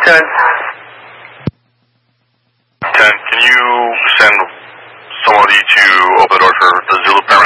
10. 10, can you send somebody to open the door for the Zulu paramedic?